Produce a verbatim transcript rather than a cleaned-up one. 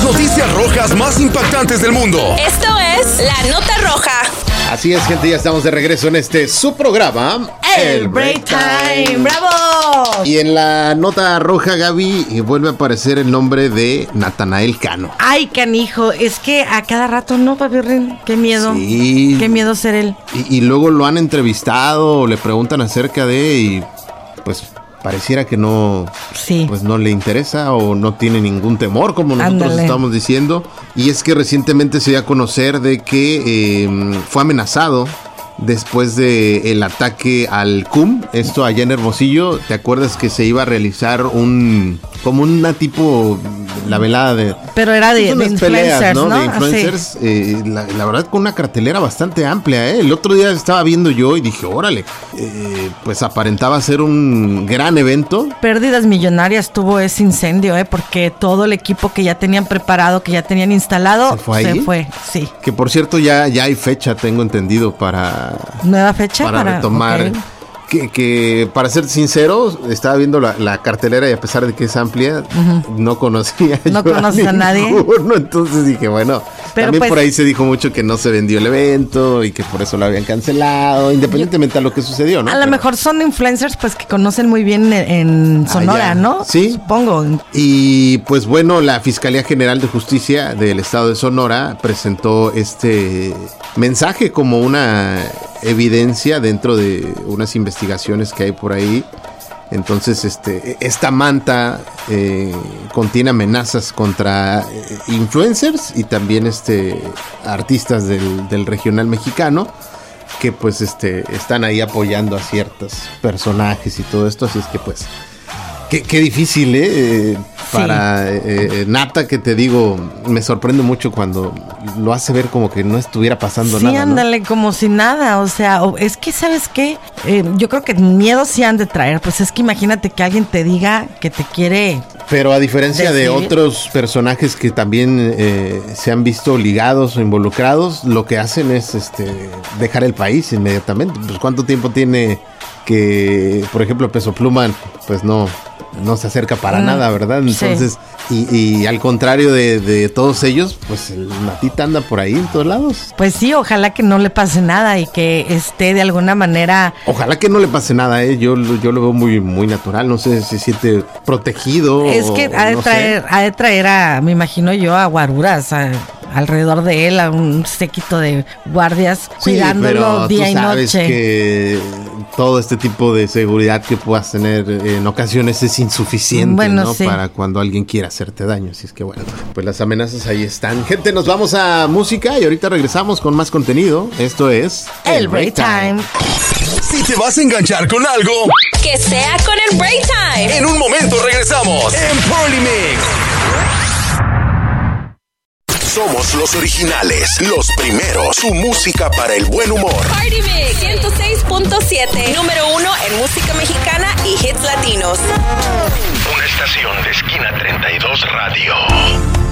noticias rojas más impactantes del mundo. Esto es La Nota Roja. Así es, gente, ya estamos de regreso en este su programa, El Break Time. ¡Bravo! Y en la Nota Roja, Gaby, vuelve a aparecer el nombre de Natanael Cano. Ay, canijo, es que a cada rato, ¿no, papi Rin? Qué miedo. Sí. Qué miedo ser él. Y, y luego lo han entrevistado, le preguntan acerca de, y pues pareciera que no, sí. pues no le interesa o no tiene ningún temor, como nosotros Ándale. estamos diciendo. Y es que recientemente se dio a conocer de que eh, fue amenazado después de el ataque al C U M, esto allá en Hermosillo. ¿Te acuerdas que se iba a realizar un, como una tipo, la velada de... Pero era de, unas de peleas, influencers, ¿no? ¿no? De influencers, eh, la, la verdad con una cartelera bastante amplia, ¿eh? El otro día estaba viendo yo y dije, órale, eh, pues aparentaba ser un gran evento. Pérdidas millonarias tuvo ese incendio, ¿eh? Porque todo el equipo que ya tenían preparado, que ya tenían instalado, ¿Se fue ahí? se fue, sí. Que por cierto ya, ya hay fecha, tengo entendido, para... ¿Nueva fecha? Para, para retomar. Okay. Que, que para ser sincero, estaba viendo la, la cartelera y a pesar de que es amplia, uh-huh. no conocía no yo conoces a, a nadie. Entonces dije, bueno, pero también pues, por ahí se dijo mucho que no se vendió el evento y que por eso lo habían cancelado, independientemente yo, a lo que sucedió, ¿no? A lo mejor son influencers pues que conocen muy bien en, en Sonora, allá, ¿no? Sí. Supongo. Y pues bueno, la Fiscalía General de Justicia del Estado de Sonora presentó este mensaje como una evidencia dentro de unas investigaciones que hay por ahí. Entonces, este, esta manta eh, contiene amenazas contra eh, influencers y también este, artistas del, del regional mexicano que pues este, están ahí apoyando a ciertos personajes y todo esto. Así es que pues, qué, qué difícil, ¿eh? eh para sí. eh, Nata, que te digo, me sorprende mucho cuando lo hace ver como que no estuviera pasando sí, nada. Sí, ándale, ¿no? como si nada, o sea, es que, ¿sabes qué? Eh, yo creo que miedo sí han de traer, pues es que imagínate que alguien te diga que te quiere... Pero a diferencia decir. de otros personajes que también eh, se han visto ligados o involucrados, lo que hacen es este dejar el país inmediatamente. Pues ¿cuánto tiempo tiene que, por ejemplo, Peso Pluma, pues no... no se acerca para mm, nada, ¿verdad? Entonces, sí. y, y al contrario de, de todos ellos, pues el Natita anda por ahí en todos lados. Pues sí, ojalá que no le pase nada y que esté de alguna manera... Ojalá que no le pase nada, ¿eh? Yo, yo lo veo muy, muy natural, no sé, se siente protegido. Es que o, ha, de no traer, sé. ha de traer a, me imagino yo, a guaruras, a... alrededor de él, a un séquito de guardias sí, cuidándolo día y noche. Sabes que todo este tipo de seguridad que puedas tener en ocasiones es insuficiente, bueno, ¿no? Sí. Para cuando alguien quiera hacerte daño. Así es que bueno, pues las amenazas ahí están. Gente, nos vamos a música y ahorita regresamos con más contenido. Esto es El Break Time. Si te vas a enganchar con algo, que sea con el Break Time. En un momento regresamos en Party Mix. Somos los originales, los primeros, su música para el buen humor. Party Mix ciento seis punto siete, número uno en música mexicana y hits latinos. Una estación de Esquina treinta y dos Radio.